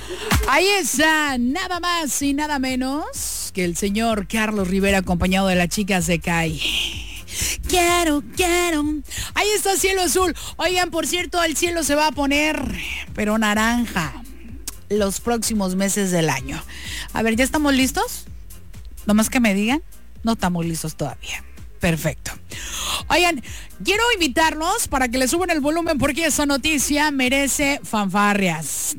Ahí está, nada más y nada menos que el señor Carlos Rivera, acompañado de las chicas de CAI. Quiero. Ahí está Cielo Azul. Oigan, por cierto, el cielo se va a poner, pero naranja, los próximos meses del año. A ver, ¿ya estamos listos? Nomás que me digan, no estamos listos todavía. Perfecto. Oigan, quiero invitarlos para que le suban el volumen porque esa noticia merece fanfarrias.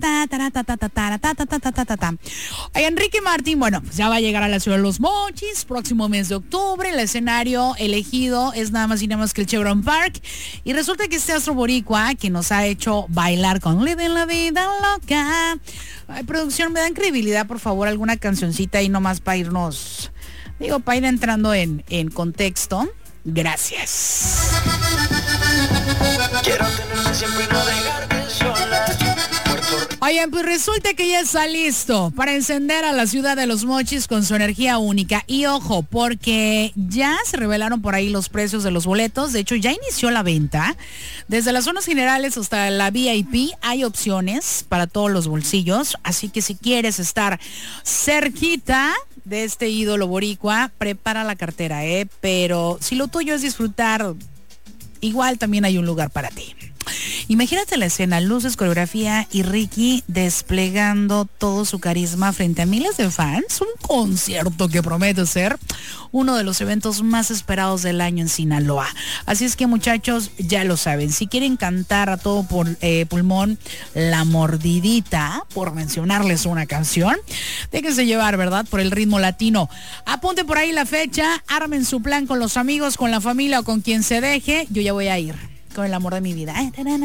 Oigan, Ricky Martin, bueno, pues ya va a llegar a la ciudad de Los Mochis, próximo mes de octubre. El escenario elegido es nada más y nada más que el Chevron Park. Y resulta que este astro boricua que nos ha hecho bailar con Living la Vida Loca. Ay, producción, ¿me dan credibilidad, por favor? Alguna cancioncita ahí nomás para irnos... Digo, para ir entrando en contexto. Gracias. Quiero tenerte siempre y no dejarte sola. Oigan, pues resulta que ya está listo para encender a la ciudad de Los Mochis con su energía única. Y ojo, porque ya se revelaron por ahí los precios de los boletos. De hecho, ya inició la venta. Desde las zonas generales hasta la VIP hay opciones para todos los bolsillos. Así que si quieres estar cerquita de este ídolo boricua, prepara la cartera, pero si lo tuyo es disfrutar, igual también hay un lugar para ti. Imagínate la escena, luces, coreografía y Ricky desplegando todo su carisma frente a miles de fans. Un concierto que promete ser uno de los eventos más esperados del año en Sinaloa. Así es que, muchachos, ya lo saben. Si quieren cantar a todo pulmón La Mordidita, por mencionarles una canción, déjense llevar, ¿verdad?, por el ritmo latino. Apunte por ahí la fecha, armen su plan con los amigos, con la familia o con quien se deje. Yo ya voy a ir con el amor de mi vida.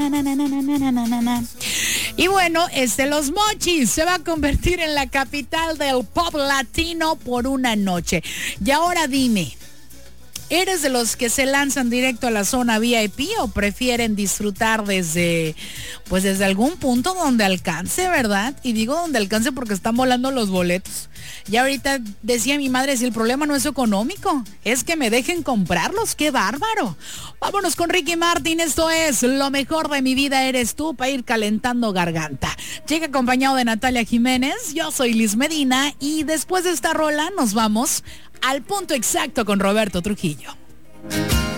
Y bueno, Los Mochis se va a convertir en la capital del pop latino por una noche. Y ahora dime, ¿eres de los que se lanzan directo a la zona VIP o prefieren disfrutar desde algún punto donde alcance, verdad? Y digo donde alcance porque están volando los boletos. Y ahorita decía mi madre, si el problema no es económico, es que me dejen comprarlos. ¡Qué bárbaro! Vámonos con Ricky Martin. Esto es Lo Mejor de Mi Vida Eres Tú, para ir calentando garganta. Llega acompañado de Natalia Jiménez. Yo soy Liz Medina y después de esta rola nos vamos al punto exacto con Roberto Trujillo.